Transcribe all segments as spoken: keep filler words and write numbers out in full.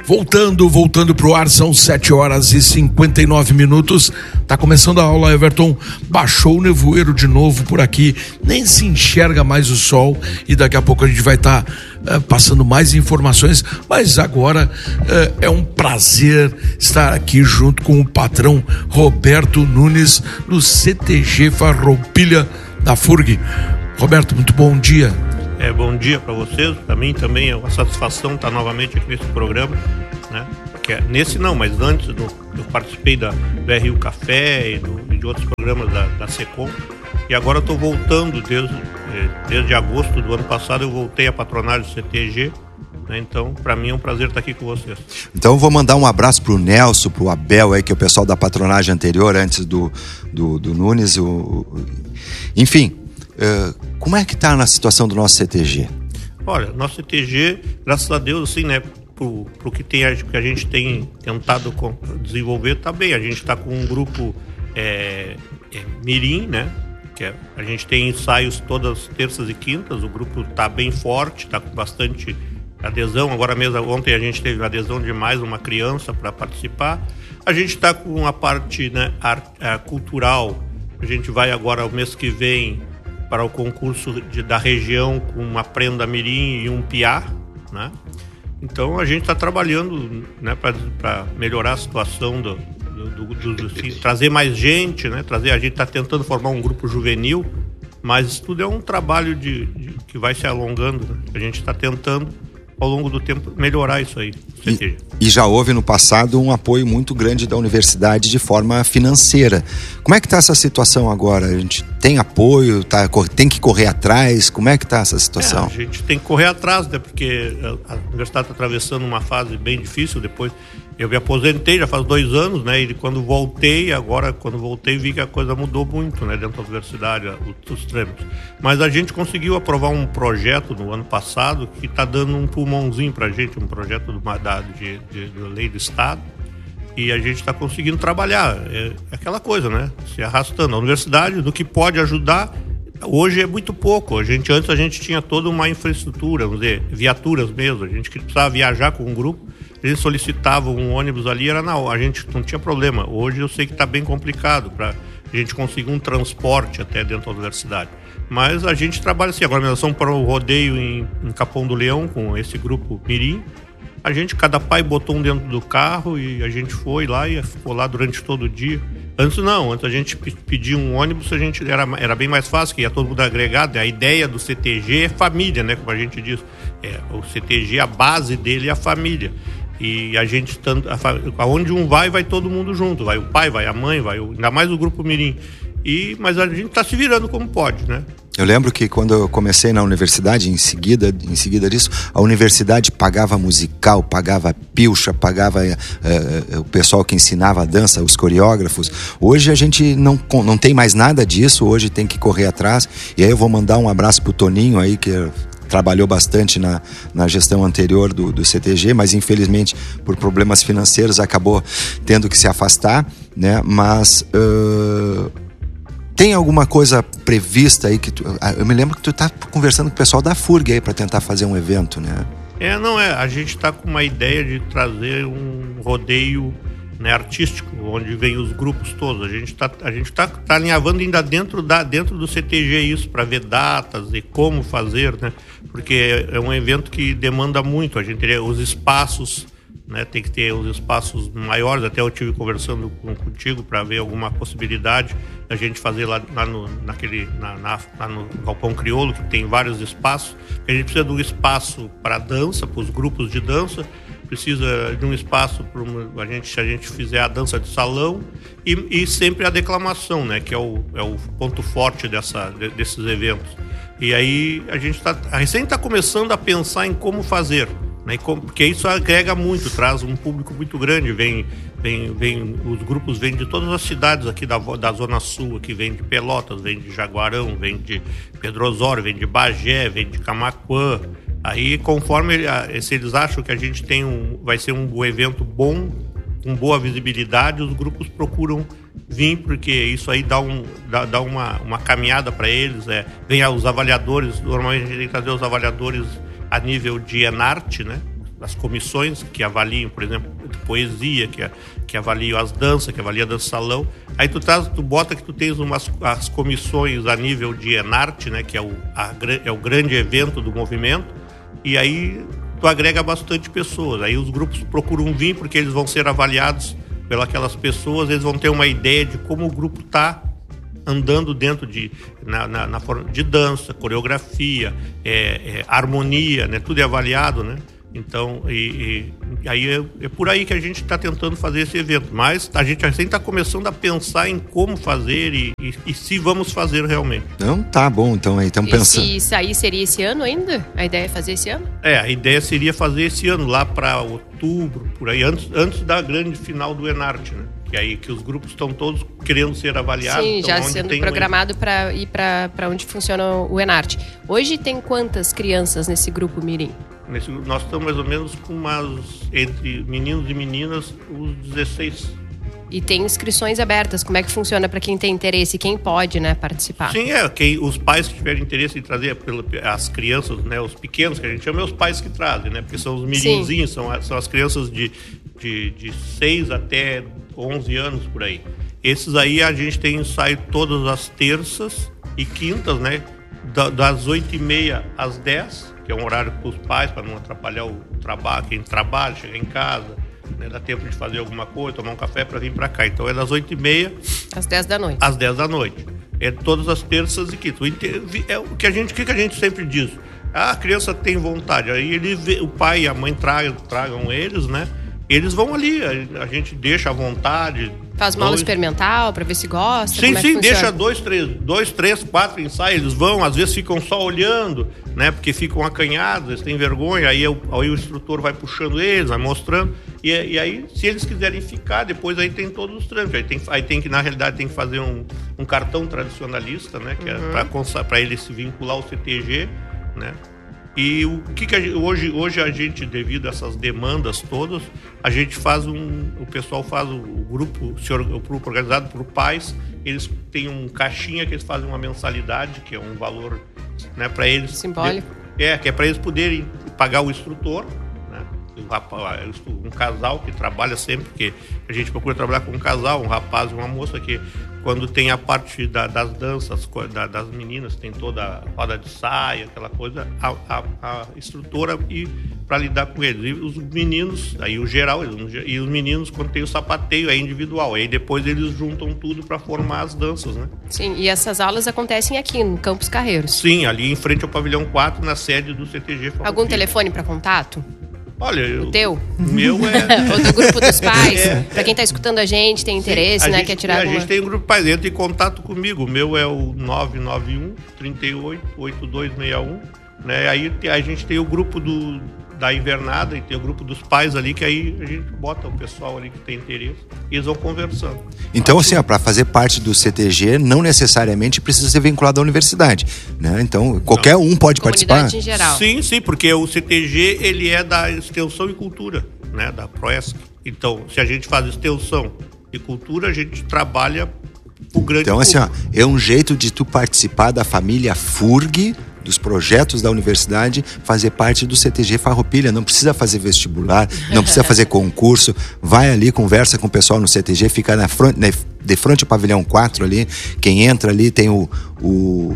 Voltando, voltando pro ar, são sete horas e cinquenta e nove minutos. Tá começando a aula, Everton. Baixou o nevoeiro de novo por aqui, nem se enxerga mais o sol e daqui a pouco a gente vai estar tá, uh, passando mais informações, mas agora uh, é um prazer estar aqui junto com o patrão Roberto Nunes no C T G Farroupilha da F U R G. Roberto, muito bom dia. É, bom dia para vocês, para mim também é uma satisfação estar novamente aqui nesse programa, né? Que é, nesse não, mas antes do, eu participei da, do R U Café e, do, e de outros programas da, da SECOM, e agora estou voltando desde, desde agosto do ano passado, eu voltei à patronagem do C T G, né? Então para mim é um prazer estar aqui com vocês. Então eu vou mandar um abraço pro Nelson, pro Abel aí, que é o pessoal da patronagem anterior, antes do, do, do Nunes, o, o, enfim. Uh, como é que está na situação do nosso C T G? Olha, nosso C T G, graças a Deus, assim, né, pro, pro que, tem, que a gente tem tentado desenvolver, tá bem. A gente está com um grupo é, é, Mirim, né, que é, a gente tem ensaios todas terças e quintas, o grupo tá bem forte, tá com bastante adesão. Agora mesmo, ontem a gente teve adesão de mais uma criança para participar. A gente está com a parte, né, art, a cultural, a gente vai agora, o mês que vem, para o concurso de, da região com uma prenda mirim e um piá, né? Então a gente está trabalhando, né, para melhorar a situação do, do, do, do assim, trazer mais gente, né? Trazer, a gente está tentando formar um grupo juvenil, mas isso tudo é um trabalho de, de, que vai se alongando, né? A gente está tentando ao longo do tempo melhorar isso aí. E, e já houve no passado um apoio muito grande da universidade de forma financeira. Como é que está essa situação agora? A gente tem apoio, tá, tem que correr atrás? Como é que está essa situação? É, a gente tem que correr atrás, né? Porque a universidade está atravessando uma fase bem difícil. Depois eu me aposentei, já faz dois anos, né? E quando voltei, agora quando voltei vi que a coisa mudou muito, né? Dentro da universidade, os, os trâmites. Mas a gente conseguiu aprovar um projeto no ano passado que está dando um pulmãozinho para a gente, um projeto de, uma, de, de, de lei do Estado, e a gente está conseguindo trabalhar. É aquela coisa, né? Se arrastando. A universidade, do que pode ajudar, hoje é muito pouco. A gente, antes a gente tinha toda uma infraestrutura, vamos dizer, viaturas mesmo. A gente que precisava viajar com um grupo, eles solicitavam um ônibus ali, era na hora, a gente não tinha problema. Hoje eu sei que está bem complicado para a gente conseguir um transporte até dentro da universidade. Mas a gente trabalha assim, agora nós vamos para o rodeio em, em Capão do Leão com esse grupo Mirim. A gente, cada pai botou um dentro do carro e a gente foi lá e ficou lá durante todo o dia. Antes não, antes a gente pedia um ônibus, a gente era, era bem mais fácil, que ia todo mundo agregado. A ideia do C T G é família, né? Como a gente diz. É, o C T G, a base dele é a família. E a gente, tanto, a, aonde um vai, vai todo mundo junto. Vai o pai, vai a mãe, vai o, ainda mais o grupo Mirim. E, mas a gente está se virando como pode, né? Eu lembro que quando eu comecei na universidade, em seguida, em seguida disso, a universidade pagava musical, pagava pilcha, pagava é, é, o pessoal que ensinava a dança, os coreógrafos. Hoje a gente não, não tem mais nada disso, hoje tem que correr atrás. E aí eu vou mandar um abraço pro Toninho aí, que trabalhou bastante na, na gestão anterior do, do C T G, mas infelizmente por problemas financeiros acabou tendo que se afastar, né? Mas... Uh... tem alguma coisa prevista aí que tu, eu me lembro que tu tá conversando com o pessoal da F U R G aí para tentar fazer um evento, né? É, não é, a gente tá com uma ideia de trazer um rodeio, né, artístico, onde vem os grupos todos. A gente tá, a gente tá, tá alinhavando ainda dentro, da, dentro do C T G isso, para ver datas e como fazer, né? Porque é um evento que demanda muito, a gente teria os espaços, né, tem que ter os espaços maiores. Até eu estive conversando com, contigo para ver alguma possibilidade da gente fazer lá, lá no, naquele, na, na, lá no Galpão Crioulo, que tem vários espaços. A gente precisa de um espaço para dança, para os grupos de dança, precisa de um espaço para a gente, se a gente fizer a dança de salão e, e sempre a declamação, né, que é o, é o ponto forte dessa, desses eventos. E aí a gente está, a recém está começando a pensar em como fazer, né, porque isso agrega muito, traz um público muito grande. Vem, vem, vem, os grupos vêm de todas as cidades aqui da, da Zona Sul, aqui vem de Pelotas, vem de Jaguarão, vem de Pedro Osório, vem de Bagé, vem de Camaquã. Aí, conforme se eles acham que a gente tem um, vai ser um evento bom, com boa visibilidade, os grupos procuram vir, porque isso aí dá, um, dá, dá uma, uma caminhada para eles. É, vem os avaliadores, normalmente a gente tem que trazer os avaliadores a nível de Enarte, né? as comissões que avaliam, por exemplo, poesia, que, que avaliam as danças, que avaliam a dança salão. Aí tu, traz, tu bota que tu tens umas as comissões a nível de Enarte, né, que é o, a, é o grande evento do movimento, e aí tu agrega bastante pessoas. Aí os grupos procuram vir porque eles vão ser avaliados pelas pessoas, eles vão ter uma ideia de como o grupo está andando dentro de, na, na, na forma de dança, coreografia, é, é, harmonia, né? Tudo é avaliado, né? Então, e, e aí é, é por aí que a gente está tentando fazer esse evento. Mas a gente assim está começando a pensar em como fazer e, e, e se vamos fazer realmente. Não, tá bom, então aí estamos pensando. E se sair seria esse ano ainda? A ideia é fazer esse ano? É, a ideia seria fazer esse ano, lá para outubro, por aí, antes, antes da grande final do Enarte, né? Que aí que os grupos estão todos querendo ser avaliados. Sim, então, já onde sendo tem programado para ir para onde funciona o Enarte. Hoje tem quantas crianças nesse grupo Mirim? Nesse, nós estamos mais ou menos com umas, entre meninos e meninas, uns dezesseis. E tem inscrições abertas. Como é que funciona para quem tem interesse? Quem pode, né, participar? Sim, é. Quem, os pais que tiverem interesse em trazer as crianças, né, os pequenos, que a gente chama, é os pais que trazem, né? Porque são os mirinzinhos, são, são as crianças de, de, de seis até onze anos, por aí. Esses aí a gente tem ensaio todas as terças e quintas, né? Da, das oito e meia às dez, que é um horário para os pais, para não atrapalhar o trabalho, quem trabalha, chega em casa, né, dá tempo de fazer alguma coisa, tomar um café para vir para cá. Então é das oito e meia às dez da noite. Às dez da noite. É todas as terças e quintas. É o que a gente, o que a gente sempre diz. Ah, a criança tem vontade. Aí ele vê, o pai e a mãe tragam, tragam eles, né? Eles vão ali, a, a gente deixa à vontade. Faz uma aula experimental para ver se gosta? Sim, é sim, deixa dois três, dois, três, quatro ensaios, eles vão, às vezes ficam só olhando, né? Porque ficam acanhados, eles têm vergonha, aí, eu, aí o instrutor vai puxando eles, vai mostrando, e, e aí, se eles quiserem ficar, depois aí tem todos os trâmites. Aí tem, aí tem que, na realidade, tem que fazer um, um cartão tradicionalista, né? Que uhum. é para ele se vincular ao C T G, né? E o que, que a gente, hoje, hoje a gente, devido a essas demandas todas, a gente faz um. O pessoal faz o, o grupo, o grupo organizado por pais, eles têm um caixinha que eles fazem uma mensalidade, que é um valor, né, para eles. Simbólico. De, é, que é para eles poderem pagar o instrutor, né? Um casal que trabalha sempre, porque a gente procura trabalhar com um casal, um rapaz e uma moça, que quando tem a parte da, das danças, da, das meninas, tem toda a roda de saia, aquela coisa, a, a, a instrutora e para lidar com eles. E os meninos, aí o geral, e os meninos, quando tem o sapateio, é individual. Aí depois eles juntam tudo para formar as danças, né? Sim, e essas aulas acontecem aqui no Campos Carreiros? Sim, ali em frente ao pavilhão quatro, na sede do C T G Farroupilha. Algum telefone para contato? Olha, o eu, teu? O meu é... Ou do grupo dos pais? É. Para quem está escutando a gente, tem interesse, Sim, né? Gente, quer tirar a alguma... gente tem um grupo de pais, entra em contato comigo. O meu é o nove nove um, três oito, oito dois seis um. Né? Aí a gente tem o grupo do, da invernada e tem o grupo dos pais ali, que aí a gente bota o pessoal ali que tem interesse e eles vão conversando. Então, assim, para fazer parte do C T G, não necessariamente precisa ser vinculado à universidade, né? Então, qualquer não. um pode Comunidade participar? Em geral. Sim, sim, porque o C T G, ele é da Extensão e Cultura, né? Da Proesc. Então, se a gente faz extensão e cultura, a gente trabalha o grande Então, público. assim, ó, é um jeito de tu participar da família F U R G, dos projetos da universidade, fazer parte do C T G Farroupilha. Não precisa fazer vestibular, não precisa fazer concurso. Vai ali, conversa com o pessoal no C T G, fica na frente, né, de frente ao pavilhão quatro ali. Quem entra ali tem o, o,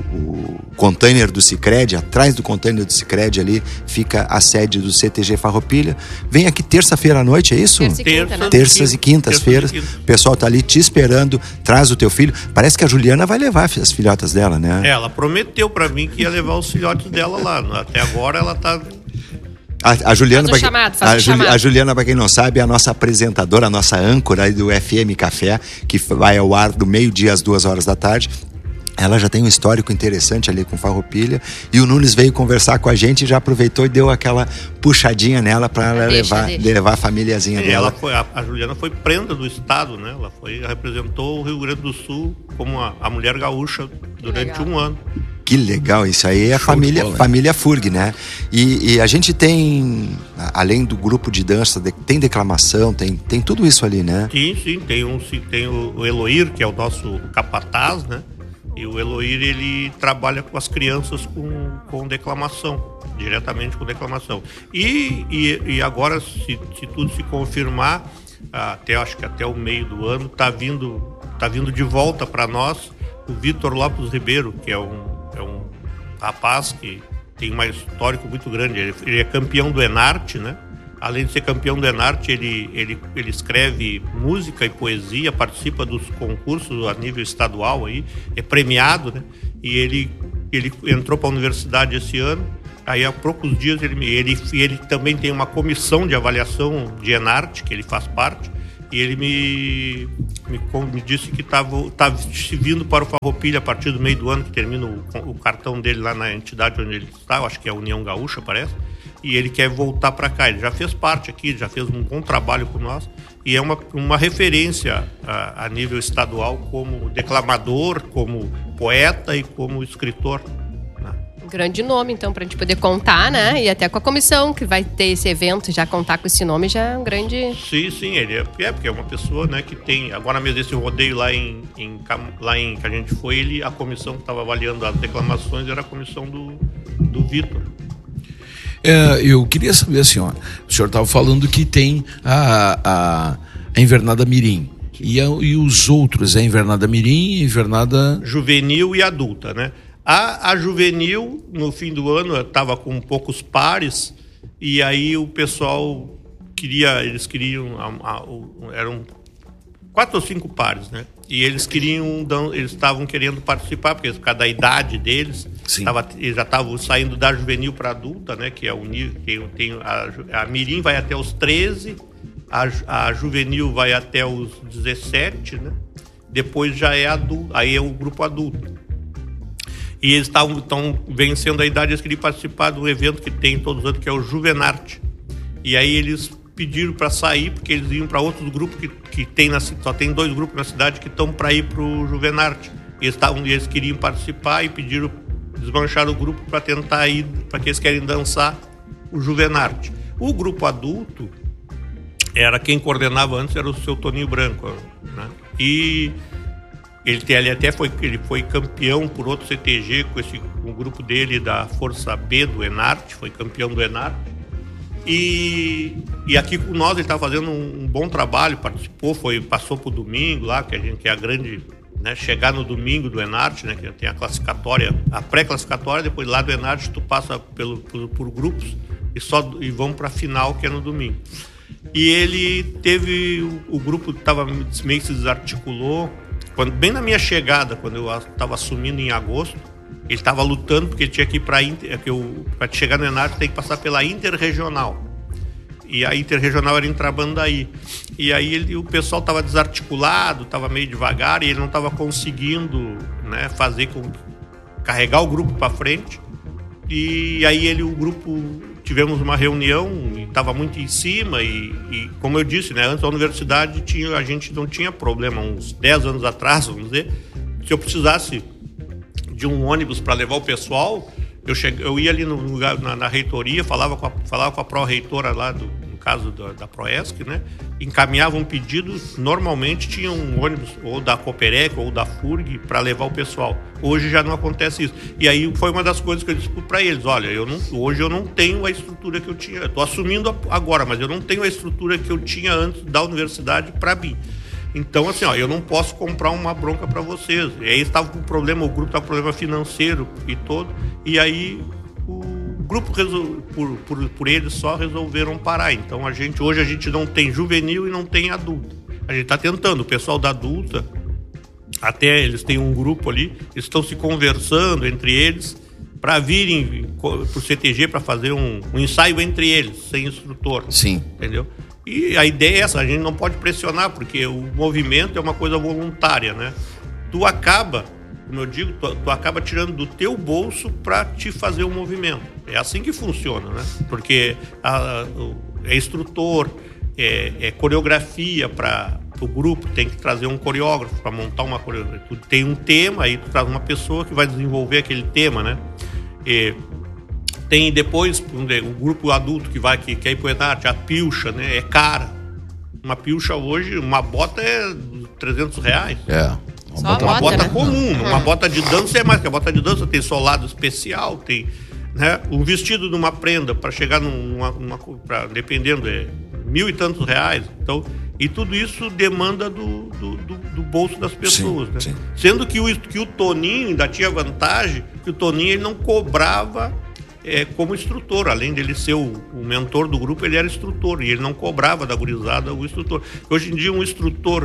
o container do Sicredi, atrás do container do Sicredi ali fica a sede do C T G Farroupilha. Vem aqui terça-feira à noite, é isso? Terça e quinta, né? Terças e quintas-feiras. O pessoal tá ali te esperando, traz o teu filho. Parece que a Juliana vai levar as filhotas dela, né? É, ela prometeu pra mim que ia levar os filhotes dela lá. Até agora ela tá... A, a Juliana, faz o chamado, faz a, o Juli, chamado. a Juliana, para quem não sabe, é a nossa apresentadora, a nossa âncora aí do F M Café, que vai ao ar do meio-dia às duas horas da tarde. Ela já tem um histórico interessante ali com Farroupilha, e o Nunes veio conversar com a gente e já aproveitou e deu aquela puxadinha nela para ela deixa, levar, deixa. levar a famíliazinha Sim, dela. ela foi, a, a Juliana foi prenda do estado, né? Ela foi, representou o Rio Grande do Sul como a, a mulher gaúcha durante um ano. Que legal, isso aí é a família, bola, família F U R G, né? E, e a gente tem, além do grupo de dança, tem declamação, tem, tem tudo isso ali, né? Sim, sim, tem, um, tem o, o Eloir, que é o nosso capataz, né? E o Eloir, ele trabalha com as crianças com, com declamação, diretamente com declamação. E, e, e agora, se, se tudo se confirmar, até acho que até o meio do ano, está vindo, tá vindo de volta para nós o Vitor Lopes Ribeiro, que é um, é um rapaz que tem um histórico muito grande. Ele, ele é campeão do Enarte, né? Além de ser campeão do Enarte, ele, ele, ele escreve música e poesia, participa dos concursos a nível estadual, aí, é premiado, né? E ele, ele entrou para a universidade esse ano. Aí há poucos dias ele, ele, ele também tem uma comissão de avaliação de Enarte, que ele faz parte, e ele me, me, me disse que estava tá vindo para o Farroupilha a partir do meio do ano, que termina o, o cartão dele lá na entidade onde ele está, eu acho que é a União Gaúcha, parece, e ele quer voltar para cá. Ele já fez parte aqui, já fez um bom trabalho com nós, e é uma, uma referência a, a nível estadual como declamador, como poeta e como escritor. Grande nome, então, para a gente poder contar, né? E até com a comissão que vai ter esse evento, já contar com esse nome já é um grande... Sim, sim, ele é, é porque é uma pessoa, né, que tem... Agora mesmo esse rodeio lá em, em, lá em que a gente foi, ele, a comissão que estava avaliando as declamações era a comissão do, do Vitor. É, eu queria saber, senhor, o senhor estava falando que tem a, a, a Invernada Mirim. E, a, e os outros, a Invernada Mirim, a Invernada... Juvenil e adulta, né? A, a juvenil, no fim do ano, estava com poucos pares, e aí o pessoal queria, eles queriam, a, a, o, eram quatro ou cinco pares, né? E eles queriam, eles estavam querendo participar, porque por causa da idade deles, tava, eles já estavam saindo da juvenil para adulta, né? Que é o tem, tem a, a Mirim vai até os treze, a, a juvenil vai até os dezessete, né? Depois já é adulto, aí é o grupo adulto. E eles estão vencendo a idade, eles queriam participar do evento que tem todos os anos, que é o Juvenarte. E aí eles pediram para sair, porque eles iam para outros grupos que, que tem na, só tem dois grupos na cidade que estão para ir para o Juvenarte. E eles, tavam, eles queriam participar e pediram, desmancharam o grupo para tentar ir, para que eles querem dançar o Juvenarte. O grupo adulto, era quem coordenava antes, era o seu Toninho Branco, né? E... Ele, ele até foi, ele foi campeão por outro C T G com esse, um grupo dele da Força B do Enarte, foi campeão do Enarte. E, e aqui com nós ele estava fazendo um, um bom trabalho, participou, foi, passou para o domingo lá, que a gente que é a grande, né, chegar no domingo do Enarte, né, que tem a classificatória, a pré-classificatória, depois lá do Enarte tu passa pelo, por, por grupos e, só, e vão para a final, que é no domingo. E ele teve, o, o grupo estava meio que se desarticulou. Quando, bem na minha chegada, quando eu estava assumindo em agosto, ele estava lutando porque ele tinha que ir para para chegar no Enarte tem que passar pela Interregional. E a Interregional era em Trabandaí. E aí ele, o pessoal estava desarticulado, estava meio devagar e ele não estava conseguindo, né, fazer com carregar o grupo para frente. E aí ele, o grupo, tivemos uma reunião e estava muito em cima e, e, como eu disse, né, antes da universidade tinha, a gente não tinha problema, uns dez anos atrás, vamos dizer, se eu precisasse de um ônibus para levar o pessoal, eu, cheguei, eu ia ali no lugar, na, na reitoria, falava com a, falava com a pró-reitora lá, do, no caso da, da Proesc, né, encaminhava um pedido, normalmente tinha um ônibus ou da Coperec ou da FURG para levar o pessoal. Hoje já não acontece isso. E aí foi uma das coisas que eu disse para eles, olha, eu não, hoje eu não tenho a estrutura que eu tinha, eu estou assumindo agora, mas eu não tenho a estrutura que eu tinha antes da universidade para mim. Então, assim, ó, eu não posso comprar uma bronca para vocês. E aí estava com problema, o grupo estava com problema financeiro e todo, e aí o grupo, resol... por, por, por eles só resolveram parar. Então, a gente, hoje a gente não tem juvenil e não tem adulto. A gente está tentando, o pessoal da adulta, até eles têm um grupo ali, estão se conversando entre eles para virem para o C T G para fazer um, um ensaio entre eles, sem instrutor. Sim. Entendeu? E a ideia é essa, a gente não pode pressionar, porque o movimento é uma coisa voluntária, né? Tu acaba, como eu digo, tu, tu acaba tirando do teu bolso para te fazer o movimento. É assim que funciona, né? Porque a, o, é instrutor, é, é coreografia para o grupo, tem que trazer um coreógrafo para montar uma coreografia. Tu tem um tema, aí tu traz uma pessoa que vai desenvolver aquele tema, né? E tem depois o grupo adulto que vai que quer ir pro Enarte, a pilcha, né? É cara. Uma pilcha hoje, uma bota é trezentos reais. É. Só uma a bota, bota né? comum, uma bota de dança é mais, que a bota de dança tem solado especial, tem, né, um vestido de uma prenda para chegar numa, numa pra, dependendo, é mil e tantos reais. Então, e tudo isso demanda do, do, do, do bolso das pessoas, sim, né? sim. Sendo que o, que o Toninho ainda tinha vantagem, que o Toninho ele não cobrava é, como instrutor, além dele ser o, o mentor do grupo, ele era instrutor, e ele não cobrava da gurizada o instrutor. Hoje em dia um instrutor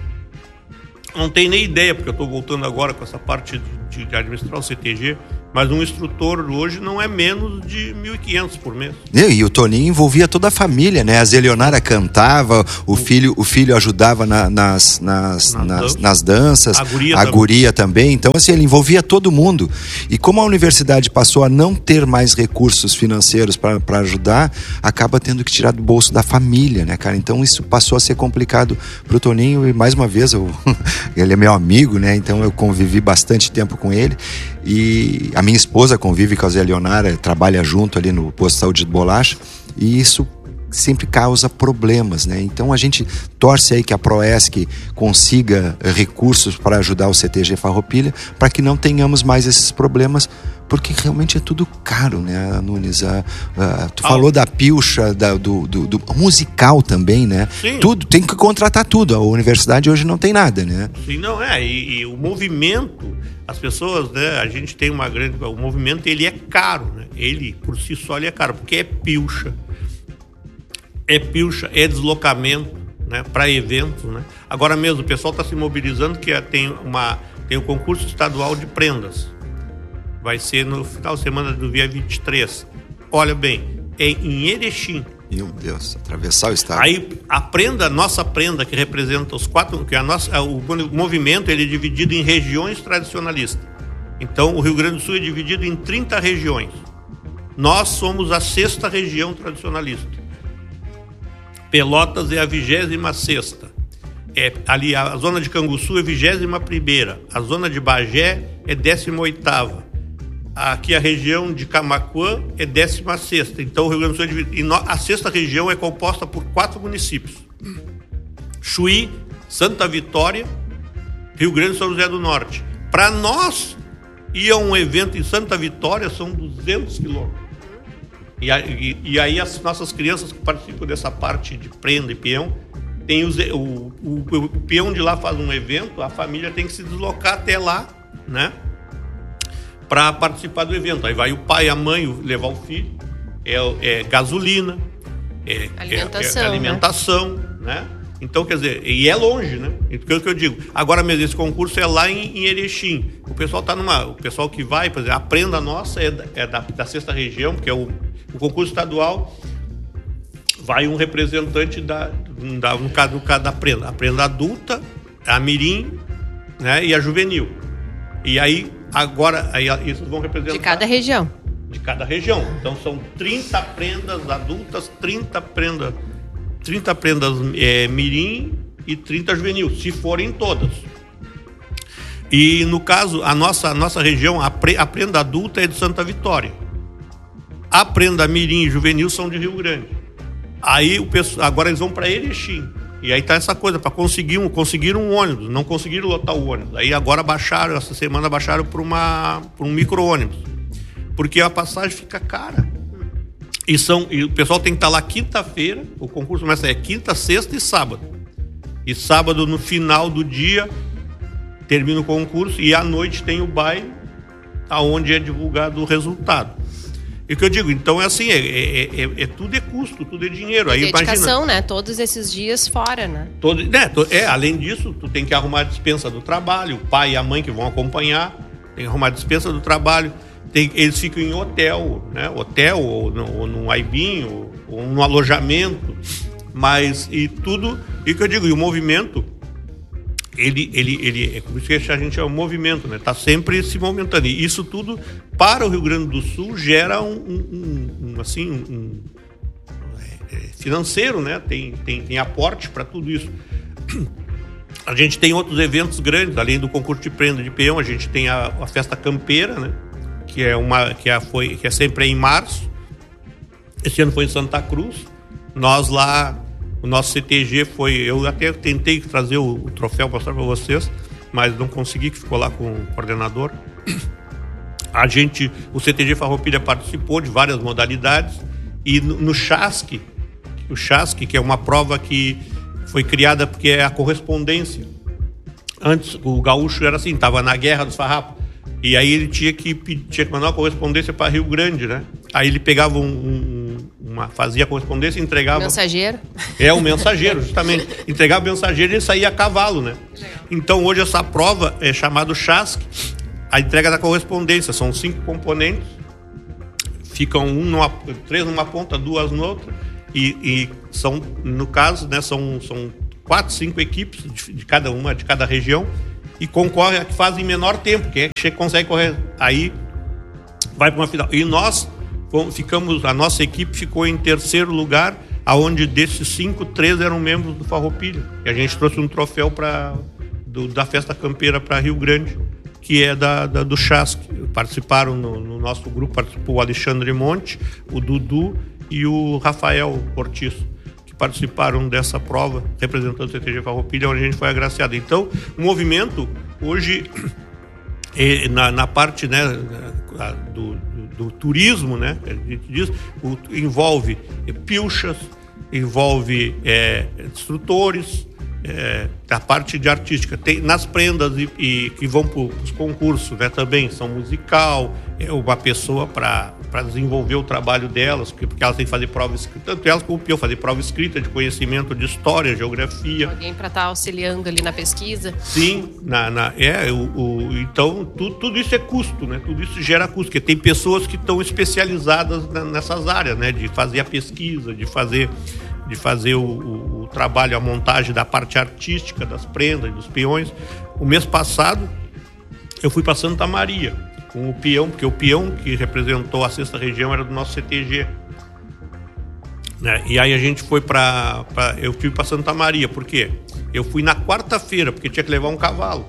não tem nem ideia, porque eu estou voltando agora com essa parte de, de administrar o C T G, mas um instrutor hoje não é menos de mil e quinhentos por mês. E o Toninho envolvia toda a família, né? A Zelionara cantava, o, o filho, o filho ajudava na, nas, nas, nas, nas, nas danças, a guria, a guria também. também. Então, assim, ele envolvia todo mundo. E como a universidade passou a não ter mais recursos financeiros para ajudar, acaba tendo que tirar do bolso da família, né, cara? Então, isso passou a ser complicado pro Toninho. E, mais uma vez, eu, ele é meu amigo, né? Então, eu convivi bastante tempo com ele. E a minha esposa convive com a Zé Leonara, trabalha junto ali no posto de saúde de Bolacha, e isso sempre causa problemas, né? Então a gente torce aí que a Proesc consiga recursos para ajudar o C T G Farroupilha, para que não tenhamos mais esses problemas, porque realmente é tudo caro, né, Nunes? A, a, tu ah, falou da pilcha, da, do, do, do musical também, né? Sim. Tudo, tem que contratar tudo. A universidade hoje não tem nada, né? Sim, não é. E, e o movimento, as pessoas, né? A gente tem uma grande... O movimento, ele é caro, né? Ele, por si só, ele é caro, porque é pilcha. É pilcha, é deslocamento, né? Para eventos, né? Agora mesmo, o pessoal está se mobilizando, que tem, uma, tem o concurso estadual de prendas. Vai ser no final de semana do dia vinte e três. Olha bem, é em Erechim. Meu Deus, atravessar o estado. Aí a prenda, nossa prenda, que representa os quatro, que a nossa, o movimento, ele é dividido em regiões tradicionalistas. Então, o Rio Grande do Sul é dividido em trinta regiões. Nós somos a sexta região tradicionalista. Pelotas é a vigésima sexta. É, ali a zona de Canguçu é vigésima primeira. A zona de Bagé é décima oitava. Aqui a região de Camaquã é décima sexta. Então o Rio Grande do Sul é dividido. E no, a sexta região é composta por quatro municípios: Chuí, Santa Vitória, Rio Grande e São José do Norte. Para nós ir a um evento em Santa Vitória são duzentos quilômetros. E, e, e aí as nossas crianças que participam dessa parte de prenda e peão, tem os, o, o, o peão de lá faz um evento, a família tem que se deslocar até lá, né, para participar do evento. Aí vai o pai, a mãe levar o filho, é, é gasolina, é alimentação, é, é alimentação, né? né? Então, quer dizer, e é longe, né? Então, é o que eu digo. Agora mesmo, esse concurso é lá em, em Erechim. O pessoal tá numa. O pessoal que vai, por exemplo, a prenda nossa é da, é da, da sexta região, porque é o, o concurso estadual. Vai um representante da, da, no caso, no caso da prenda. A prenda adulta, a mirim, né, e a juvenil. E aí, agora, aí, isso vão representar... De cada região. De cada região. Então, são trinta prendas adultas, trinta prendas, trinta prendas é, mirim e trinta juvenil, se forem todas. E, no caso, a nossa, a nossa região, a, pre, a prenda adulta é de Santa Vitória. A prenda mirim e juvenil são de Rio Grande. Aí o pessoal, agora eles vão para Erechim. E aí tá essa coisa, para conseguir um, conseguir um ônibus, não conseguiram lotar o ônibus. Aí agora baixaram, essa semana baixaram para uma para um micro-ônibus. Porque a passagem fica cara. E, são, e o pessoal tem que estar lá quinta-feira, o concurso começa é quinta, sexta e sábado. E sábado, no final do dia, termina o concurso e à noite tem o baile, aonde é divulgado o resultado. E o que eu digo, então é assim, é, é, é, é tudo é custo, tudo é dinheiro. Aí dedicação, imagina, né? Todos esses dias fora, né? Todo, né? É, além disso, tu tem que arrumar a dispensa do trabalho, o pai e a mãe que vão acompanhar, tem que arrumar a dispensa do trabalho, tem, eles ficam em hotel, né? Hotel, ou, no, ou num aibim, ou, ou num alojamento, mas, e tudo, e o que eu digo, e o movimento, Ele, ele, ele, é por isso que a gente é um movimento, né? Está sempre se movimentando. E isso tudo, para o Rio Grande do Sul, gera um, um, um assim, um, é, financeiro, né? Tem, tem, tem aporte para tudo isso. A gente tem outros eventos grandes, além do concurso de prenda de peão, a gente tem a, a festa campeira, né? Que é, uma, que, é, foi, que é sempre em março. Esse ano foi em Santa Cruz. Nós lá... O nosso C T G foi... Eu até tentei trazer o, o troféu para mostrar para vocês. mas não consegui, que ficou lá com o coordenador. A gente, o C T G Farroupilha participou de várias modalidades e no, no Chasque, o Chasque, que é uma prova que foi criada porque é a correspondência. Antes o gaúcho era assim, estava na guerra dos farrapos, e aí ele tinha que, tinha que mandar uma correspondência para Rio Grande, né? Aí ele pegava um, um, uma, fazia a correspondência e entregava... Mensageiro? É, o mensageiro, justamente. Entregava o mensageiro e ele saía a cavalo, né? Então hoje essa prova é chamada Chasque, a entrega da correspondência. São cinco componentes, ficam um numa, três numa ponta, duas noutra, e, e são, no caso, né, são, são quatro, cinco equipes de, de cada uma, de cada região, e concorre a que fazem menor tempo, quem é que consegue correr, aí vai para uma final. E nós ficamos, a nossa equipe ficou em terceiro lugar, aonde desses cinco, três eram membros do Farroupilha. E a gente trouxe um troféu pra, do, da festa campeira para Rio Grande, que é da, da, do Chasque. Participaram no, no nosso grupo, participou o Alexandre Monte, o Dudu e o Rafael Ortiz, que participaram dessa prova, representando o C T G Farroupilha, onde a gente foi agraciado. Então, o movimento, hoje, é, na, na parte, né, do, do, do turismo, né, a gente diz, o, envolve pilchas, envolve é, instrutores, é, a parte de artística. Tem, nas prendas e, e, que vão para os concursos, né, também são musical, é uma pessoa para desenvolver o trabalho delas, porque, porque elas têm que fazer prova escrita, tanto elas como o peão, fazer prova escrita de conhecimento de história, geografia. Alguém para estar auxiliando ali na pesquisa. Sim, na, na, é, o, o, então tudo, tudo isso é custo, né? Tudo isso gera custo, porque tem pessoas que estão especializadas na, nessas áreas, né? De fazer a pesquisa, de fazer, de fazer o, o, o trabalho, a montagem da parte artística, das prendas e dos peões. O mês passado eu fui para Santa Maria com o peão, porque o peão que representou a sexta região era do nosso C T G. Né? E aí a gente foi para... Eu fui para Santa Maria, por quê? Eu fui na quarta-feira, porque tinha que levar um cavalo.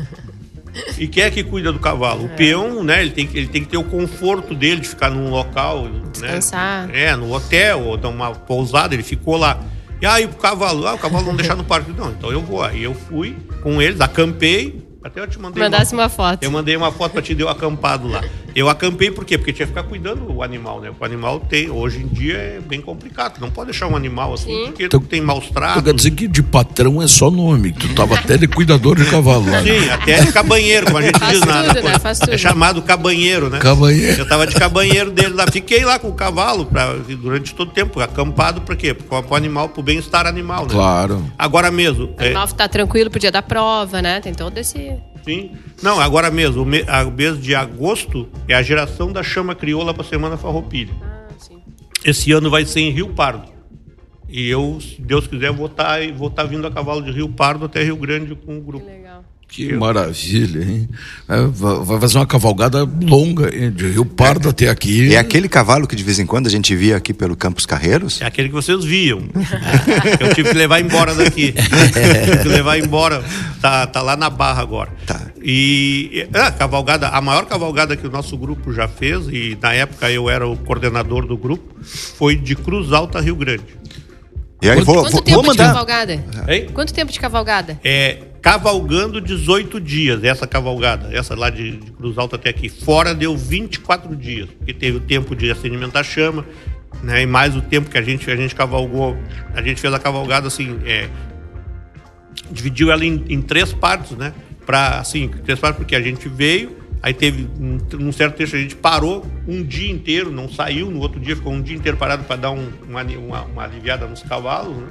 E quem é que cuida do cavalo? O peão, né? Ele tem, ele tem que ter o conforto dele de ficar num local... Descansar. Né? É, no hotel, ou numa pousada, ele ficou lá. E aí o cavalo, ah, o cavalo não deixar no parque. Não, então eu vou. Aí eu fui com eles, acampei. Até eu te mandei Mandasse uma, uma foto. Eu mandei uma foto para te deu acampado lá. Eu acampei por quê? Porque tinha que ficar cuidando do animal, né? O animal tem, hoje em dia é bem complicado. Não pode deixar um animal assim, Sim. porque então, tem maus tratos. Quer dizer que de patrão é só nome. Tu tava até de cuidador de cavalo lá. Sim, até de cabanheiro, como a gente Faz diz na, tudo, né? Faz tudo. É chamado cabanheiro, né? Cabanheiro. Eu tava de cabanheiro dele lá. Fiquei lá com o cavalo pra, durante todo o tempo, acampado, por quê? Pro animal, pro bem-estar animal, né? Claro. Agora mesmo. O animal é... tá tranquilo pro dia da prova, né? Tem todo esse... Sim. Não, agora mesmo, o mês de agosto é a geração da chama crioula para a Semana Farroupilha. Ah, sim. Esse ano vai ser em Rio Pardo. E eu, se Deus quiser, vou estar vou tá vindo a cavalo de Rio Pardo até Rio Grande com o grupo. Que legal. Que maravilha, hein? É, vai fazer uma cavalgada longa, hein? De Rio Pardo é, até aqui. É aquele cavalo que de vez em quando a gente via aqui pelo Campos Carreiros? É aquele que vocês viam. Eu tive que levar embora daqui. Tive que levar embora. Tá, tá lá na Barra agora. Tá. E a cavalgada, a maior cavalgada que o nosso grupo já fez, e na época eu era o coordenador do grupo, foi de Cruz Alta, Rio Grande. E aí, Quanto, vou, quanto vou, tempo vou de mandar. cavalgada? Hein? Quanto tempo de cavalgada? É, cavalgando dezoito dias, essa cavalgada, essa lá de, de Cruz Alta até aqui. Fora deu vinte e quatro dias, porque teve o tempo de acendimento da chama, né, e mais o tempo que a gente, a gente cavalgou, a gente fez a cavalgada assim, é, dividiu ela em, em três partes, né, pra, assim, três partes porque a gente veio, aí teve um, um certo trecho, a gente parou um dia inteiro, não saiu, no outro dia ficou um dia inteiro parado para dar um, uma, uma, uma aliviada nos cavalos, né?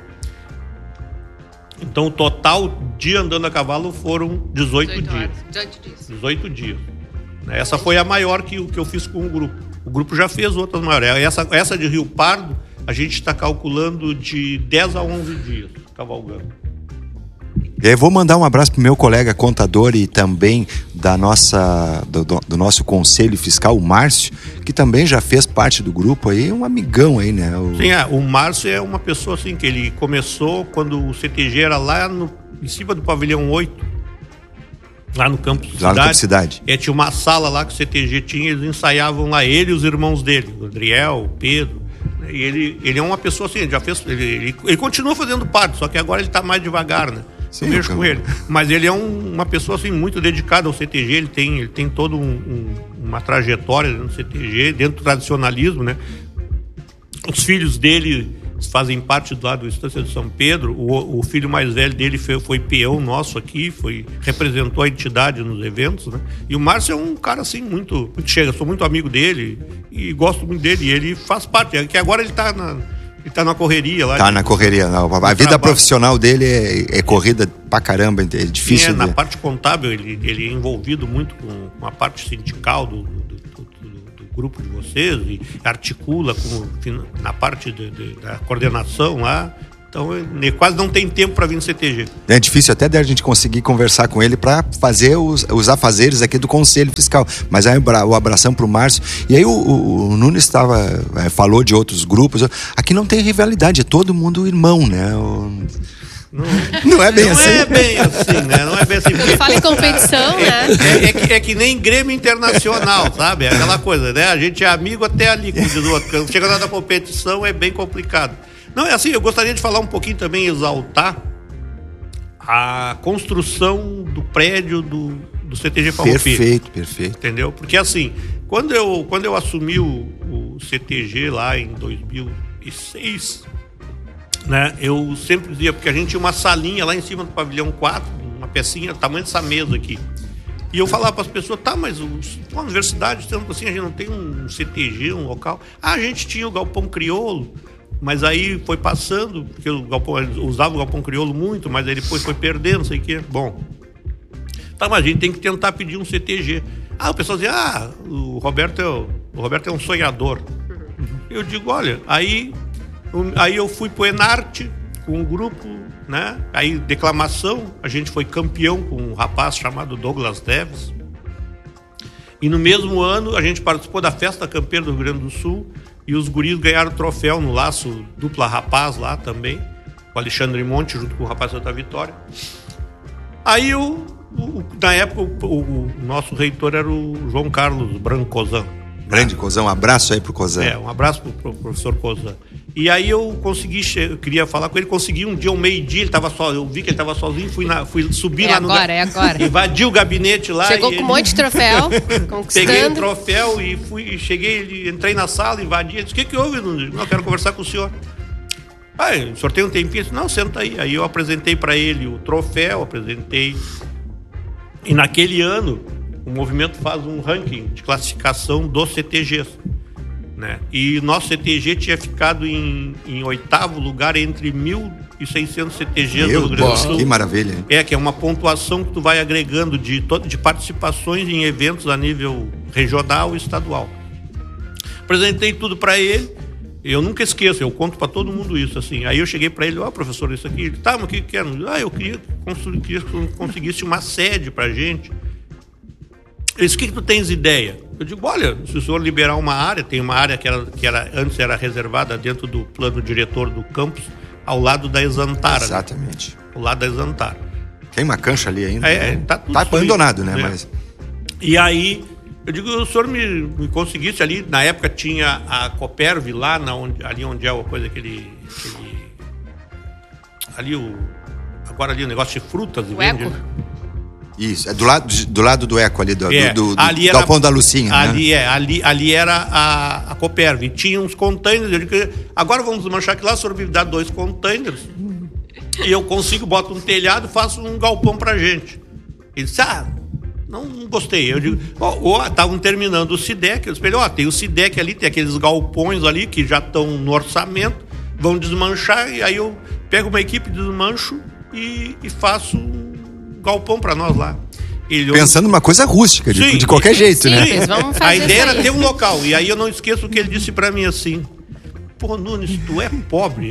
Então o total de andando a cavalo foram dezoito dias. dezoito dias. dezoito dias. Essa foi a maior que, que eu fiz com o grupo. O grupo já fez outras maiores. Essa, essa de Rio Pardo, a gente está calculando de dez a onze dias cavalgando. E aí vou mandar um abraço pro meu colega contador e também da nossa, do, do nosso conselho fiscal, o Márcio, que também já fez parte do grupo aí, um amigão aí, né? O... Sim, é, o Márcio é uma pessoa assim, que ele começou quando o C T G era lá no, em cima do pavilhão oito, lá no Campus Cidade. Lá no Campus Cidade. É, tinha uma sala lá que o C T G tinha, eles ensaiavam lá, ele e os irmãos dele, o Adriel, o Pedro. E ele, ele é uma pessoa assim, ele já fez, ele, ele, ele continua fazendo parte, só que agora ele está mais devagar, né? eu mexo com ele. Mas ele é um, uma pessoa assim, muito dedicada ao C T G, ele tem, ele tem toda um, um, uma trajetória no C T G, dentro do tradicionalismo, né? Os filhos dele fazem parte do lado do Estância de São Pedro. O, o filho mais velho dele foi, foi peão nosso aqui, foi, representou a entidade nos eventos, né? E o Márcio é um cara assim, muito, muito chega, sou muito amigo dele e gosto muito dele, e ele faz parte, é que agora ele está na, ele tá na correria lá. Tá de, na correria, não. A vida trabalho. profissional dele é, é corrida pra caramba, é difícil. Sim, é, de... na parte contábil, ele, ele é envolvido muito com, com a parte sindical do, do, do, do grupo de vocês, e articula com, na parte de, de, da coordenação lá. Então, ele quase não tem tempo para vir no C T G. É difícil até a gente conseguir conversar com ele para fazer os, os afazeres aqui do Conselho Fiscal. Mas aí o abração pro Márcio. E aí o, o, o Nunes estava, é, falou de outros grupos. Aqui não tem rivalidade, é todo mundo irmão, né? O... Não, não é bem não assim. Não é bem assim, né? Não é bem assim. Porque... Fala em competição, né? É, é, que, é que nem Grêmio Internacional, sabe? É aquela coisa, né? A gente é amigo até ali, como diz o outro. Quando chega lá na competição é bem complicado. Não, é assim, eu gostaria de falar um pouquinho também, exaltar a construção do prédio do, do C T G Farroupilha. Perfeito, perfeito. Entendeu? Porque assim, quando eu, quando eu assumi o, o C T G lá em dois mil e seis, né, eu sempre dizia, porque a gente tinha uma salinha lá em cima do pavilhão quatro, uma pecinha do tamanho dessa mesa aqui. E eu falava para as pessoas, tá, mas o, a universidade, assim, a gente não tem um C T G, um local. Ah, a gente tinha o Galpão Crioulo, mas aí foi passando, porque o galpão, usava o Galpão Crioulo muito, mas aí depois foi perdendo, não sei o quê. Bom, tá, mas a gente tem que tentar pedir um C T G. Ah, o pessoal dizia, ah, o Roberto é, o, o Roberto é um sonhador. Eu digo, olha, aí, aí eu fui pro Enarte com um grupo, né? Aí, declamação, a gente foi campeão com um rapaz chamado Douglas Neves. E no mesmo ano, a gente participou da Festa Campeira do Rio Grande do Sul, e os guris ganharam o troféu no laço dupla rapaz lá também, com o Alexandre Monte, junto com o rapaz Santa Vitória. Aí, o, o, na época, o, o, o nosso reitor era o João Carlos Branco Cozan. Grande Cozan, um abraço aí pro Cozan. É, um abraço pro, pro professor Cozan. E aí eu consegui, eu queria falar com ele, consegui um dia, um meio-dia, ele tava só, eu vi que ele estava sozinho, fui, na, fui subir é lá agora, no... É agora, é agora. Invadi o gabinete lá. Chegou com ele... um monte de troféu, conquistando. Peguei o troféu e fui, cheguei, ele, entrei na sala, invadi, ele disse, o que que houve, Nunes? Não, eu quero conversar com o senhor. Ah, o senhor tem um tempinho? Disse, não, senta aí. Aí eu apresentei para ele o troféu, apresentei. E naquele ano, o movimento faz um ranking de classificação dos C T Gs. Né? E nosso C T G tinha ficado em, em oitavo lugar entre mil e seiscentos C T Gs Meu do Rio Grande do Sul. Que maravilha. Hein? É, que é uma pontuação que tu vai agregando de, de participações em eventos a nível regional e estadual. Apresentei tudo para ele, eu nunca esqueço, eu conto para todo mundo isso, assim. Aí eu cheguei para ele, ó, oh, professor, isso aqui. Ele, tá, mas o que que é? Ah, eu queria, queria que conseguisse uma sede pra gente. Ele disse, o que que tu tens ideia? Eu digo, olha, se o senhor liberar uma área, tem uma área que, era, que era, antes era reservada dentro do plano diretor do campus, ao lado da Exantara. Exatamente. Né? Ao lado da Exantara. Tem uma cancha ali ainda. É, né? tá tudo tá abandonado, né? É. Mas... E aí, eu digo, o senhor me, me conseguisse ali, na época tinha a Coperv lá, na onde, ali onde é a coisa, aquele, aquele... Ali o... Agora ali o negócio de frutas. O Eco? Isso, é do lado, do lado do Eco ali, do, é, do, do, ali do era, Galpão da Lucinha. Ali, né? é, ali, ali era a, a Coperv. E tinha uns containers. Eu digo, agora vamos desmanchar aqui lá, o senhor me dá dois containers. E eu consigo, boto um telhado, faço um galpão pra gente. Ele disse, ah, não, não gostei. Eu digo, ó, estavam terminando o SIDEC. Eu disse, ó, tem o SIDEC ali, tem aqueles galpões ali que já estão no orçamento, vão desmanchar, e aí eu pego uma equipe, desmancho e, e faço um galpão para nós lá. Ele, Pensando numa coisa rústica, de, sim, de qualquer sim, jeito, sim, né? Eles vão fazer a ideia era aí. ter um local. E aí eu não esqueço o que ele disse para mim assim, pô, Nunes, tu é pobre.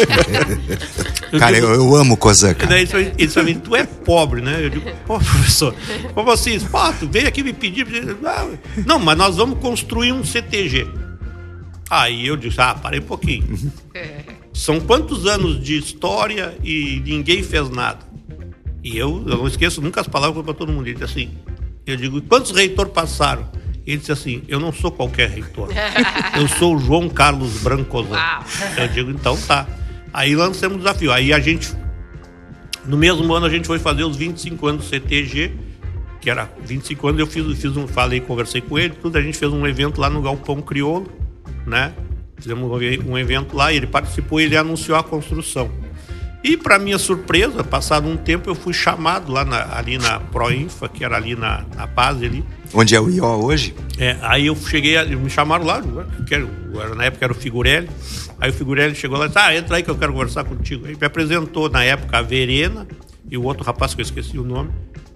eu Cara, digo, eu, eu amo o Cozan, cara. Daí ele disse pra mim, tu é pobre, né? Eu digo, pô, professor, como assim? Pô, tu veio aqui me pedir. Não, mas nós vamos construir um C T G. Aí eu disse, ah, parei um pouquinho. São quantos anos de história e ninguém fez nada? E eu, eu não esqueço nunca as palavras para todo mundo. Ele disse assim, eu digo, quantos reitores passaram? Ele disse assim, eu não sou qualquer reitor. Eu sou o João Carlos Branco Cozan. Eu digo, então tá. Aí lançamos o desafio. Aí a gente, No mesmo ano a gente foi fazer os vinte e cinco anos do C T G, que era vinte e cinco anos, eu fiz, fiz um, falei, conversei com ele, tudo, a gente fez um evento lá no Galpão Crioulo, né? Fizemos um evento lá, ele participou e ele anunciou a construção. E, para minha surpresa, passado um tempo, eu fui chamado lá na, ali na Proinfa, que era ali na, na base ali. Onde é o I O hoje? É, aí eu cheguei, me chamaram lá, que era, na época era o Figurelli. Aí o Figurelli chegou lá e disse, ah, entra aí que eu quero conversar contigo. Aí me apresentou, na época, a Verena e o outro rapaz que eu esqueci o nome.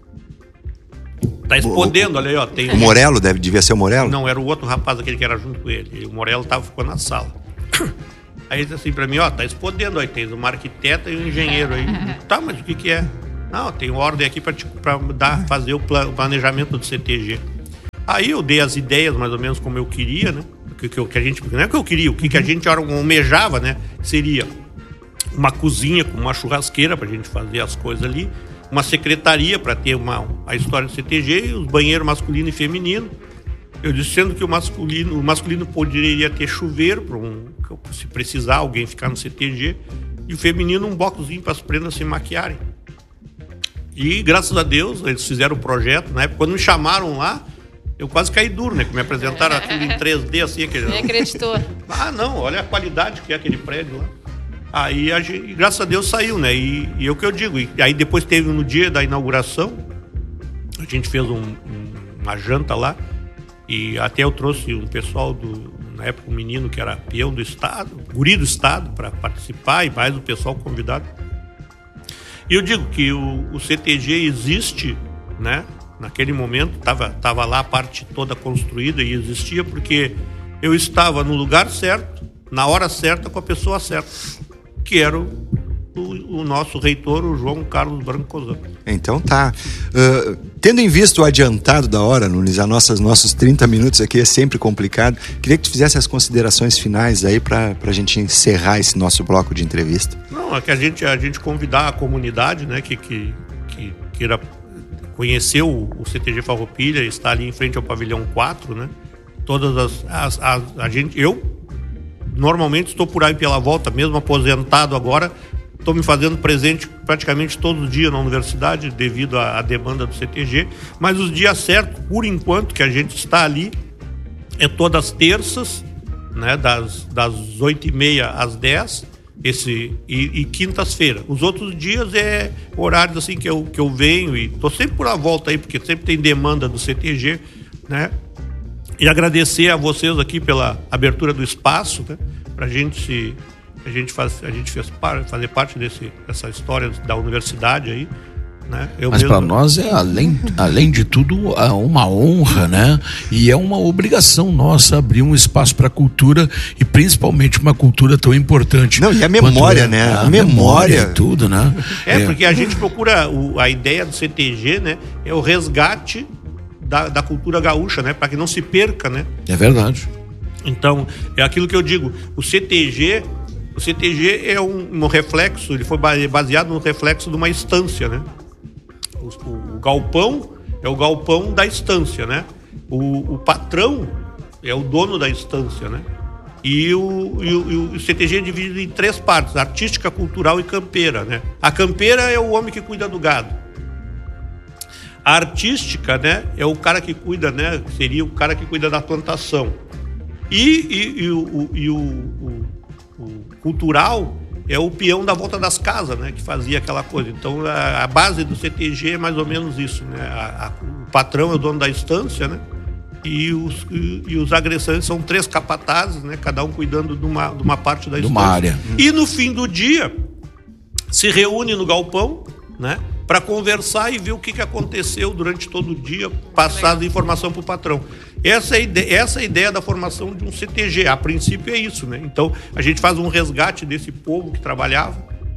Tá explodendo, olha aí, ó. Tem... O Morello, deve, devia ser o Morello? Não, era o outro rapaz, aquele que era junto com ele. E o Morello tava, ficou na sala. Aí ele disse assim pra mim, ó, tá explodendo aí, tem uma arquiteta e um engenheiro aí. Tá, mas o que que é? Não, tem ordem aqui pra, te, pra dar, fazer o, plan, o planejamento do C T G. Aí eu dei as ideias mais ou menos como eu queria, né? O que, que, que a gente, não é o que eu queria, o que, que a gente almejava, né? Seria uma cozinha com uma churrasqueira pra gente fazer as coisas ali, uma secretaria para ter uma, a história do C T G e os banheiros masculino e feminino. Eu disse, sendo que o masculino, o masculino poderia ter chuveiro, para um, se precisar alguém ficar no C T G, e o feminino um boxzinho para as prendas se maquiarem. E graças a Deus eles fizeram o projeto, né? Quando me chamaram lá, eu quase caí duro, né? Que me apresentaram aquilo em três D assim. Aquele... Nem acreditou. Ah, não, olha a qualidade que é aquele prédio lá. Aí, a gente, graças a Deus, saiu, né? E, e é o que eu digo. E aí depois teve, no dia da inauguração, a gente fez um, um, uma janta lá, e até eu trouxe um pessoal, do, na época, um menino que era peão do Estado, guri do Estado, para participar, e mais o pessoal convidado. E eu digo que o, o C T G existe, né? Naquele momento, estava tava lá a parte toda construída e existia porque eu estava no lugar certo, na hora certa, com a pessoa certa, que era o, o, o nosso reitor, o João Carlos Branco Cozan. Então tá. Uh, tendo em vista o adiantado da hora, Nunes, a nossas, nossos trinta minutos aqui é sempre complicado, queria que tu fizesse as considerações finais aí para a gente encerrar esse nosso bloco de entrevista. Não, é que a gente, a gente convidar a comunidade, né, que, que, que queira conhecer o, o C T G Farroupilha, está ali em frente ao pavilhão quatro, né? Todas as, as, as a gente, eu normalmente estou por aí pela volta, mesmo aposentado agora, estou me fazendo presente praticamente todos os dias na universidade devido à, à demanda do C T G, mas os dias certos, por enquanto, que a gente está ali, é todas as terças, né, das, das oito e meia às dez, esse, e, e quintas-feiras. Os outros dias é horários assim que eu, que eu venho e estou sempre por a volta aí, porque sempre tem demanda do C T G, né? E agradecer a vocês aqui pela abertura do espaço, né? Pra gente se... A gente, faz, a gente fez par, fazer parte desse, dessa história da universidade aí, né? Eu Mas mesmo... para nós é, além, além de tudo, é uma honra, né? E é uma obrigação nossa abrir um espaço para a cultura e principalmente uma cultura tão importante. Não, e a memória, é, né? A, a memória e tudo, né? É, é, porque a gente procura, o, a ideia do C T G, né? É o resgate da, da cultura gaúcha, né? Para que não se perca, né? É verdade. Então, é aquilo que eu digo, o C T G... O C T G é um, um reflexo, ele foi baseado no reflexo de uma estância, né? O, o, o galpão é o galpão da estância, né? O, o patrão é o dono da estância, né? E o, e o, e o C T G é dividido em três partes, artística, cultural e campeira, né? A campeira é o homem que cuida do gado. A artística, né, é o cara que cuida, né? Seria o cara que cuida da plantação. E, e, e, o, e o, o O cultural é o peão da volta das casas, né? Que fazia aquela coisa. Então, a, a base do C T G é mais ou menos isso, né? A, a, o patrão é o dono da estância, né? E os, e, e os agressantes são três capatazes, né? Cada um cuidando de uma, de uma parte da de estância. Uma área. E no fim do dia, se reúne no galpão, né? Para conversar e ver o que, que aconteceu durante todo o dia, passar a informação para o patrão. Essa é, a ideia, essa é a ideia da formação de um C T G. A princípio é isso, né? Então, a gente faz um resgate desse povo que trabalhava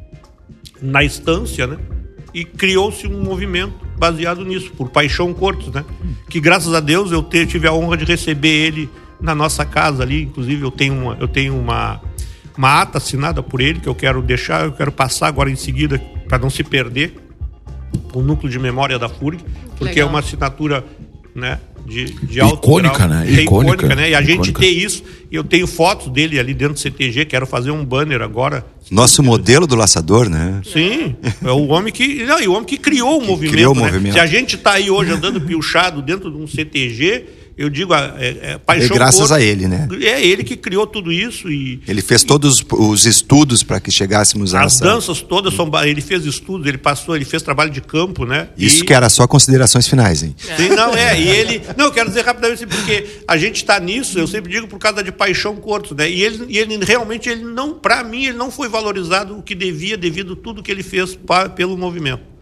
na estância, né? E criou-se um movimento baseado nisso, por Paixão Cortes, né? Que, graças a Deus, eu te, tive a honra de receber ele na nossa casa ali. Inclusive, eu tenho uma, eu tenho uma, uma ata assinada por ele, que eu quero deixar, eu quero passar agora em seguida, para não se perder, o núcleo de memória da F U R G, porque legal. É uma assinatura, né, de, de alto icônica, grau. né? É icônica, icônica, né? E a icônica. gente tem isso, eu tenho fotos dele ali dentro do C T G, quero fazer um banner agora. Nosso modelo do laçador, né? Sim, é o homem que, não, e o homem que criou o Que movimento, criou o né? movimento. Se a gente está aí hoje andando piochado dentro de um C T G, eu digo, é, é paixão. É graças por... a ele, né? É ele que criou tudo isso e Ele fez todos os estudos para que chegássemos a as essa... danças todas são, ele fez estudos, ele passou, ele fez trabalho de campo, né? Isso e... que era só considerações finais, hein? Sim, não, é, e ele... Não, eu quero dizer rapidamente, porque a gente está nisso, eu sempre digo, por causa de paixão curto, né? E ele, e ele realmente, ele não, para mim, ele não foi valorizado o que devia, devido a tudo que ele fez pra, pelo movimento.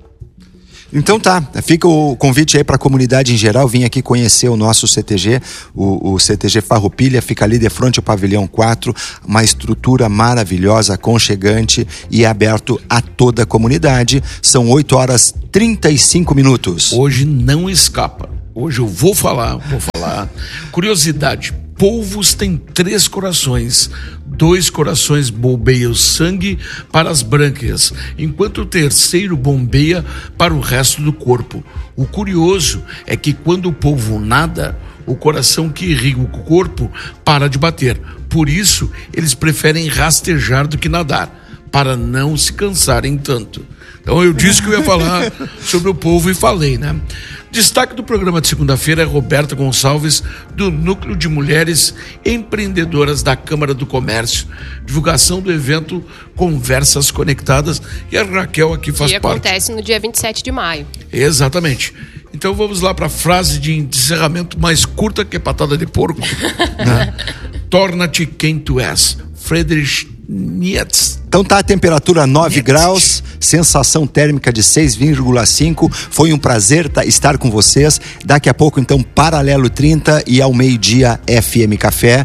Então tá, fica o convite aí para a comunidade em geral, vim aqui conhecer o nosso C T G, o, o C T G Farroupilha, fica ali de frente ao pavilhão quatro, uma estrutura maravilhosa, aconchegante e aberto a toda a comunidade. São oito horas e trinta e cinco minutos. Hoje não escapa. Hoje eu vou falar, vou falar. Curiosidade, polvos têm três corações. Dois corações bombeiam sangue para as brânquias, enquanto o terceiro bombeia para o resto do corpo. O curioso é que quando o polvo nada, o coração que irriga o corpo para de bater. Por isso, eles preferem rastejar do que nadar, para não se cansarem tanto. Então eu disse que eu ia falar sobre o polvo e falei, né? Destaque do programa de segunda-feira é Roberta Gonçalves, do Núcleo de Mulheres Empreendedoras da Câmara do Comércio. Divulgação do evento Conversas Conectadas, e a Raquel aqui faz que parte. acontece no dia vinte e sete de maio. Exatamente. Então vamos lá para a frase de encerramento mais curta que patada de porco. Né? Torna-te quem tu és. Friedrich Nietzsche. Então tá a temperatura nove graus, sensação térmica de seis vírgula cinco. Foi um prazer tá, estar com vocês. Daqui a pouco então Paralelo trinta e ao meio-dia F M Café.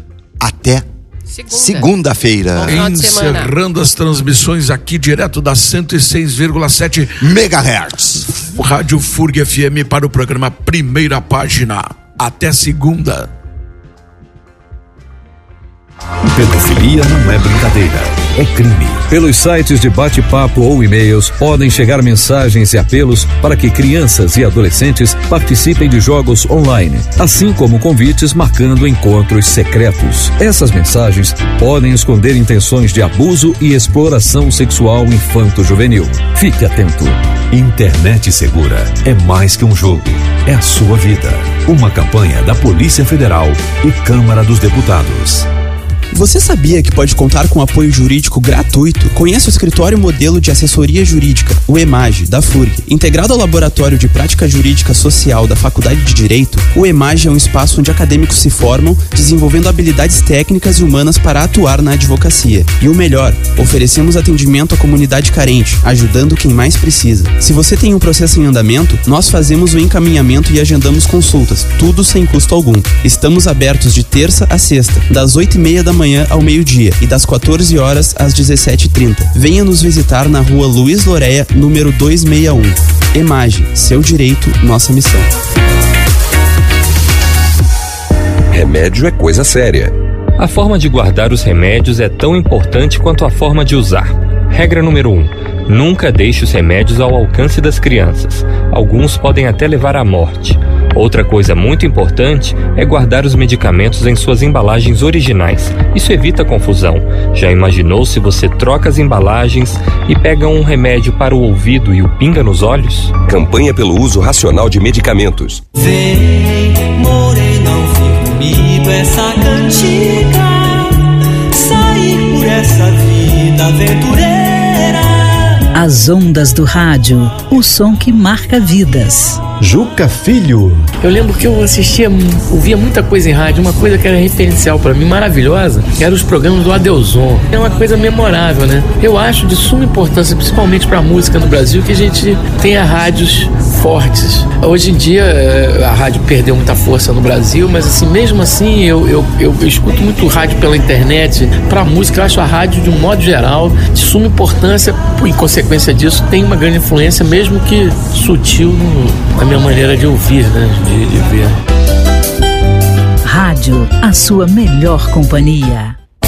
Até Segunda. segunda-feira. Bom final de semana. Encerrando as transmissões aqui direto da cento e seis vírgula sete Megahertz. Rádio Furg F M para o programa Primeira Página. Até segunda. Pedofilia não é brincadeira, é crime. Pelos sites de bate-papo ou e-mails podem chegar mensagens e apelos para que crianças e adolescentes participem de jogos online, assim como convites marcando encontros secretos. Essas mensagens podem esconder intenções de abuso e exploração sexual infanto-juvenil. Fique atento. Internet Segura é mais que um jogo, é a sua vida. Uma campanha da Polícia Federal e Câmara dos Deputados. Você sabia que pode contar com apoio jurídico gratuito? Conheça o Escritório Modelo de Assessoria Jurídica, o EMAGE, da Furg. Integrado ao Laboratório de Prática Jurídica Social da Faculdade de Direito, o EMAGE é um espaço onde acadêmicos se formam, desenvolvendo habilidades técnicas e humanas para atuar na advocacia. E o melhor, oferecemos atendimento à comunidade carente, ajudando quem mais precisa. Se você tem um processo em andamento, nós fazemos o encaminhamento e agendamos consultas, tudo sem custo algum. Estamos abertos de terça a sexta, das oito e meia da manhã ao meio-dia e das quatorze horas às dezessete e trinta. Venha nos visitar na rua Luiz Loreia, número duzentos e sessenta e um. EMAGE, seu direito, nossa missão. Remédio é coisa séria. A forma de guardar os remédios é tão importante quanto a forma de usar. Regra número um. Nunca deixe os remédios ao alcance das crianças. Alguns podem até levar à morte. Outra coisa muito importante é guardar os medicamentos em suas embalagens originais. Isso evita confusão. Já imaginou se você troca as embalagens e pega um remédio para o ouvido e o pinga nos olhos? Campanha pelo uso racional de medicamentos. Vem, morena, ouvir comigo essa cantiga, sair por essa vida aventureira. As ondas do rádio, o som que marca vidas. Juca Filho. Eu lembro que eu assistia, ouvia muita coisa em rádio, uma coisa que era referencial para mim, maravilhosa, que eram os programas do Adelson. É uma coisa memorável, né? Eu acho de suma importância, principalmente para a música no Brasil, que a gente tenha rádios fortes. Hoje em dia, a rádio perdeu muita força no Brasil, mas assim, mesmo assim, eu, eu, eu, eu escuto muito rádio pela internet. Para música, eu acho a rádio, de um modo geral, de suma importância. Em consequência disso, tem uma grande influência, mesmo que sutil, no, na minha maneira de ouvir, né? De, de ver. Rádio, a sua melhor companhia.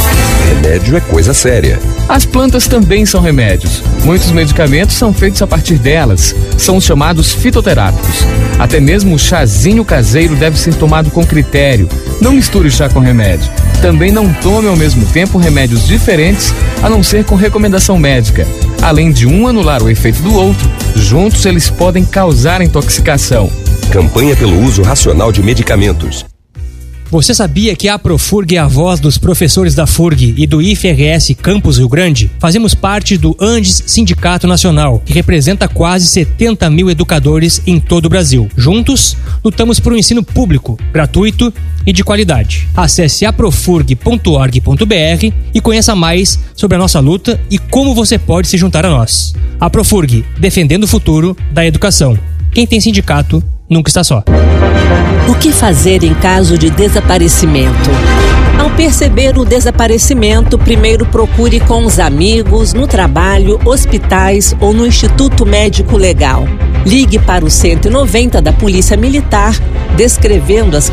Remédio é coisa séria. As plantas também são remédios. Muitos medicamentos são feitos a partir delas. São os chamados fitoterápicos. Até mesmo o chazinho caseiro deve ser tomado com critério. Não misture chá com remédio. Também não tome ao mesmo tempo remédios diferentes, a não ser com recomendação médica. Além de um anular o efeito do outro, juntos eles podem causar intoxicação. Campanha pelo uso racional de medicamentos. Você sabia que a Profurg é a voz dos professores da F U R G e do I F R S Campus Rio Grande? Fazemos parte do Andes Sindicato Nacional, que representa quase setenta mil educadores em todo o Brasil. Juntos, lutamos por um ensino público, gratuito e de qualidade. Acesse aprofurg ponto org ponto br e conheça mais sobre a nossa luta e como você pode se juntar a nós. A Profurg, defendendo o futuro da educação. Quem tem sindicato nunca está só. O que fazer em caso de desaparecimento? Ao perceber o desaparecimento, primeiro procure com os amigos, no trabalho, hospitais ou no Instituto Médico Legal. Ligue para o cento e noventa da Polícia Militar, descrevendo as